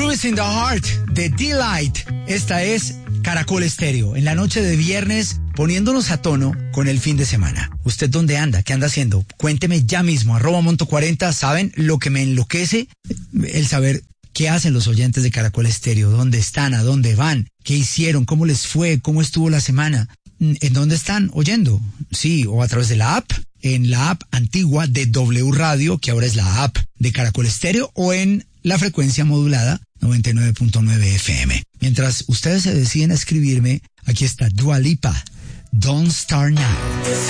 Grooves in the Heart de Delight. Esta es Caracol Estéreo, en la noche de viernes, poniéndonos a tono con el fin de semana. ¿Usted dónde anda? ¿Qué anda haciendo? Cuénteme ya mismo, @Monto40. ¿Saben lo que me enloquece? El saber qué hacen los oyentes de Caracol Estéreo, dónde están, a dónde van, qué hicieron, cómo les fue, cómo estuvo la semana, en dónde están oyendo. Sí, o a través de la app, en la app antigua de W Radio, que ahora es la app de Caracol Estéreo, o en la frecuencia modulada 99.9 FM. Mientras ustedes se deciden a escribirme, aquí está Dua Lipa, Don't Start Now.